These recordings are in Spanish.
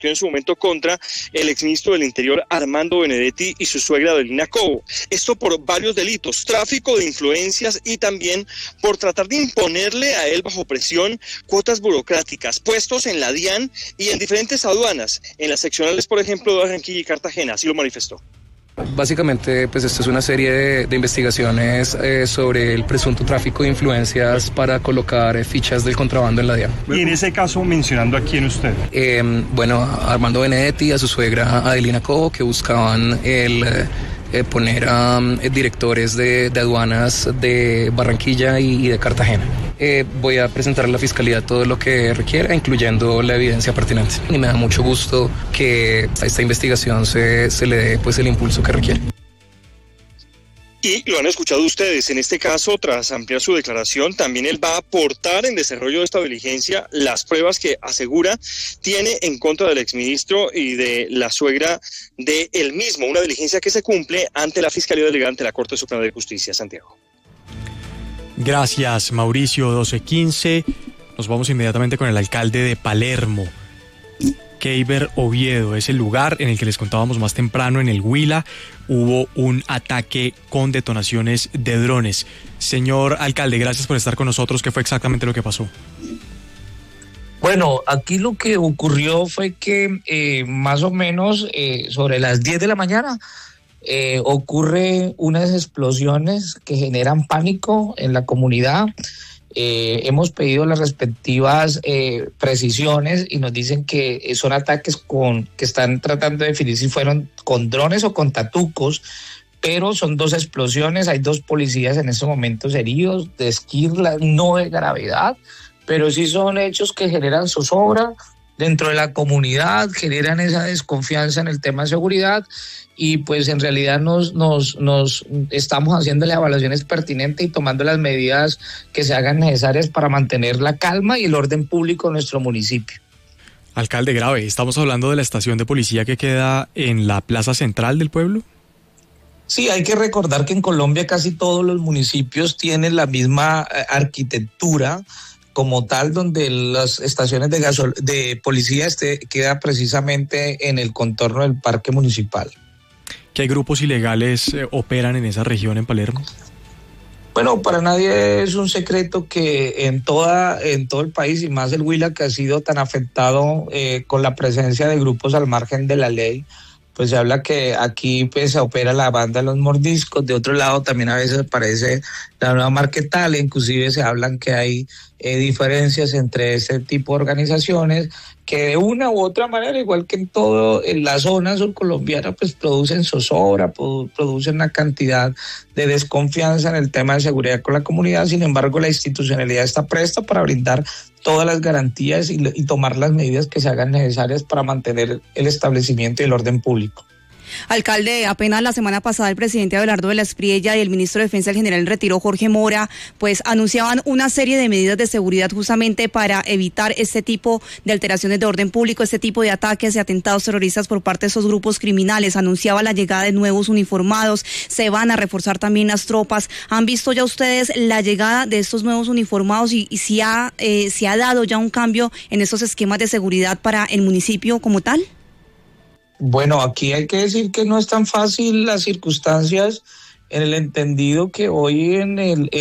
en su momento contra el exministro del Interior Armando Benedetti y su suegra Adelina Cobo. Esto por varios delitos, tráfico de influencias y también por tratar de imponerle a él bajo presión cuotas burocráticas, puestos en la DIAN y en diferentes aduanas, en las seccionales, por ejemplo, de Barranquilla y Cartagena, así lo manifestó. Básicamente, pues esto es una serie de investigaciones sobre el presunto tráfico de influencias para colocar fichas del contrabando en la DIAN. Y en ese caso, mencionando a quién usted. A Armando Benedetti, a su suegra Adelina Cobo, que buscaban poner a directores de aduanas de Barranquilla y de Cartagena. Voy a presentar a la Fiscalía todo lo que requiera, incluyendo la evidencia pertinente. Y me da mucho gusto que a esta investigación se le dé pues el impulso que requiere. Y lo han escuchado ustedes, en este caso, tras ampliar su declaración, también él va a aportar en desarrollo de esta diligencia las pruebas que asegura tiene en contra del exministro y de la suegra de él mismo, una diligencia que se cumple ante la Fiscalía Delegada ante la Corte Suprema de Justicia. Santiago. Gracias, Mauricio. 12:15. Nos vamos inmediatamente con el alcalde de Palermo. Keiber Oviedo es el lugar en el que les contábamos más temprano, en el Huila. Hubo un ataque con detonaciones de drones. Señor alcalde, gracias por estar con nosotros. ¿Qué fue exactamente lo que pasó? Bueno, aquí lo que ocurrió fue que más o menos sobre las 10 de la mañana ocurre unas explosiones que generan pánico en la comunidad. Hemos pedido las respectivas precisiones y nos dicen que son ataques que están tratando de definir si fueron con drones o con tatucos, pero son 2 explosiones, hay 2 policías en estos momentos heridos, de esquirla, no de gravedad, pero sí son hechos que generan zozobra dentro de la comunidad, generan esa desconfianza en el tema de seguridad. Y pues en realidad nos estamos haciendo las evaluaciones pertinentes y tomando las medidas que se hagan necesarias para mantener la calma y el orden público en nuestro municipio. Alcalde, grave, ¿estamos hablando de la estación de policía que queda en la plaza central del pueblo? Sí, hay que recordar que en Colombia casi todos los municipios tienen la misma arquitectura como tal, donde las estaciones de policía queda precisamente en el contorno del parque municipal. ¿Qué grupos ilegales operan en esa región, en Palermo? Bueno, para nadie es un secreto que en todo el país, y más el Huila, que ha sido tan afectado con la presencia de grupos al margen de la ley, pues se habla que aquí pues opera la banda de los mordiscos. De otro lado también a veces aparece la nueva Marquetalia, inclusive se hablan que hay diferencias entre ese tipo de organizaciones que de una u otra manera, igual que en la zona surcolombiana, pues producen zozobra, producen una cantidad de desconfianza en el tema de seguridad con la comunidad. Sin embargo, la institucionalidad está presta para brindar todas las garantías y tomar las medidas que se hagan necesarias para mantener el establecimiento y el orden público. Alcalde, apenas la semana pasada el presidente Abelardo de la Espriella y el ministro de Defensa, el general en retiro Jorge Mora, pues anunciaban una serie de medidas de seguridad justamente para evitar este tipo de alteraciones de orden público, este tipo de ataques y atentados terroristas por parte de esos grupos criminales. Anunciaba la llegada de nuevos uniformados, se van a reforzar también las tropas. ¿Han visto ya ustedes la llegada de estos nuevos uniformados y si se ha dado ya un cambio en estos esquemas de seguridad para el municipio como tal? Bueno, aquí hay que decir que no es tan fácil las circunstancias, en el entendido que hoy en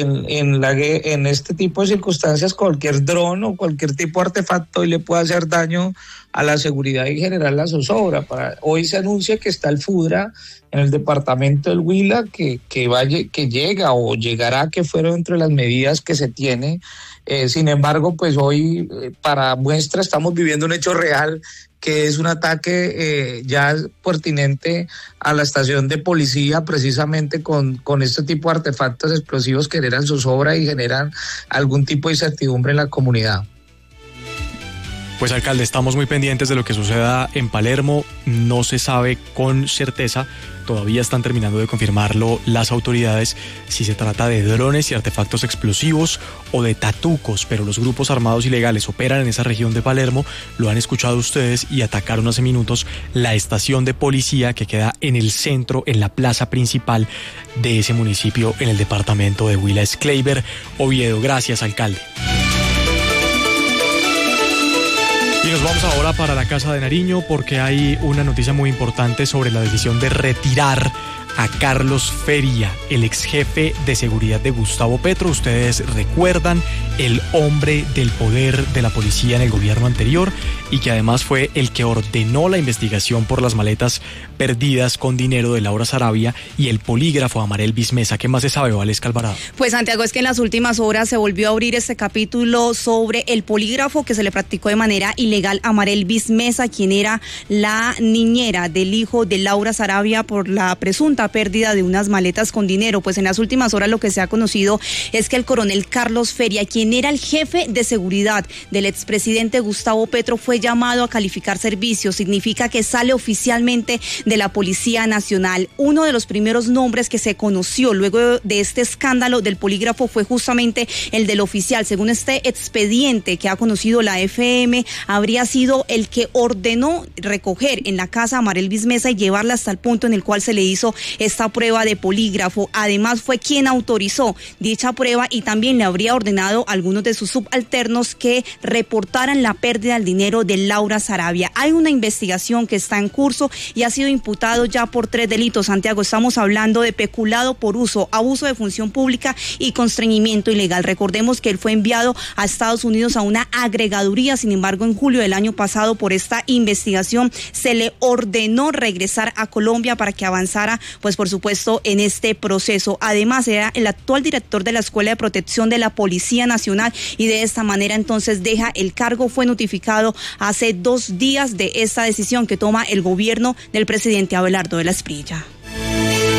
este tipo de circunstancias cualquier dron o cualquier tipo de artefacto hoy le puede hacer daño a la seguridad y generar la zozobra. Hoy se anuncia que está el FUDRA en el departamento del Huila que llega o llegará, que fueron entre las medidas que se tiene. Sin embargo, pues hoy para muestra estamos viviendo un hecho real, que es un ataque ya pertinente a la estación de policía, precisamente con este tipo de artefactos explosivos que generan zozobra y generan algún tipo de incertidumbre en la comunidad. Pues alcalde, estamos muy pendientes de lo que suceda en Palermo. No se sabe con certeza, todavía están terminando de confirmarlo las autoridades, si se trata de drones y artefactos explosivos o de tatucos, pero los grupos armados ilegales operan en esa región de Palermo, lo han escuchado ustedes, y atacaron hace minutos la estación de policía que queda en el centro, en la plaza principal de ese municipio, en el departamento de Huila. Keiber Oviedo. Gracias, alcalde. Y Y nos vamos ahora para la Casa de Nariño porque hay una noticia muy importante sobre la decisión de retirar a Carlos Feria, el ex jefe de seguridad de Gustavo Petro. Ustedes recuerdan, el hombre del poder de la policía en el gobierno anterior y que además fue el que ordenó la investigación por las maletas perdidas con dinero de Laura Sarabia y el polígrafo Amarel Bismesa. ¿Qué más se sabe, Valesca Alvarado? Pues, Santiago, es que en las últimas horas se volvió a abrir este capítulo sobre el polígrafo que se le practicó de manera ilegal a Amarel Bismesa, quien era la niñera del hijo de Laura Sarabia por la presunta pérdida de unas maletas con dinero. Pues en las últimas horas lo que se ha conocido es que el coronel Carlos Feria, quien era el jefe de seguridad del expresidente Gustavo Petro, fue llamado a calificar servicios. Significa que sale oficialmente de la Policía Nacional. Uno de los primeros nombres que se conoció luego de este escándalo del polígrafo fue justamente el del oficial. Según este expediente que ha conocido la FM, habría sido el que ordenó recoger en la casa a Amarel Bismesa y llevarla hasta el punto en el cual se le hizo esta prueba de polígrafo. Además fue quien autorizó dicha prueba y también le habría ordenado a algunos de sus subalternos que reportaran la pérdida del dinero de Laura Sarabia. Hay una investigación que está en curso y ha sido imputado ya por 3 delitos. Santiago, estamos hablando de peculado por uso, abuso de función pública y constreñimiento ilegal. Recordemos que él fue enviado a Estados Unidos a una agregaduría. Sin embargo, en julio del año pasado, por esta investigación, se le ordenó regresar a Colombia para que avanzara, pues por supuesto, en este proceso. Además, era el actual director de la Escuela de Protección de la Policía Nacional y de esta manera entonces deja el cargo. Fue notificado hace 2 días de esta decisión que toma el gobierno del presidente Abelardo de la Espriella.